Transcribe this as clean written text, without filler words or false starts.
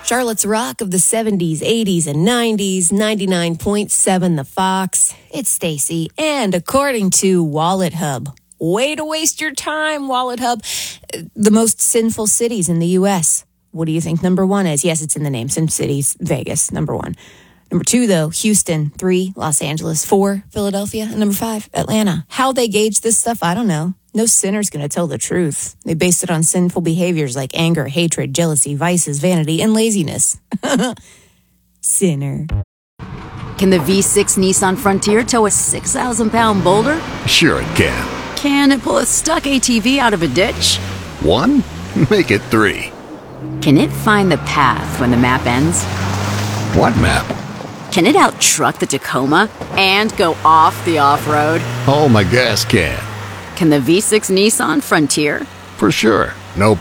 Charlotte's Rock of the 70s, 80s, and 90s, 99.7 The Fox. It's Stacy, and according to Wallet Hub, way to waste your time, Wallet Hub, the most sinful cities in the U.S. What do you think number one is? Yes, it's in the name. Sin Cities, Vegas, number one. Number two, though, Houston. 3, Los Angeles. 4, Philadelphia. And number 5, Atlanta. How they gauge this stuff, I don't know. No sinner's going to tell the truth. They based it on sinful behaviors like anger, hatred, jealousy, vices, vanity, and laziness. Sinner. Can the V6 Nissan Frontier tow a 6,000-pound boulder? Sure it can. Can it pull a stuck ATV out of a ditch? 1? Make it 3. Can it find the path when the map ends? What map? Can it out-truck the Tacoma and go off the off-road? Oh, my gas can. Can the V6 Nissan Frontier? For sure. No